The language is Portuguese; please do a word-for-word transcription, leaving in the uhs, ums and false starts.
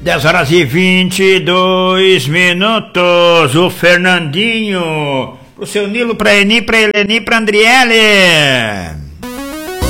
dez horas e vinte e dois minutos. O Fernandinho, pro seu Nilo, pra Eni, pra Eleni, pra Andriele.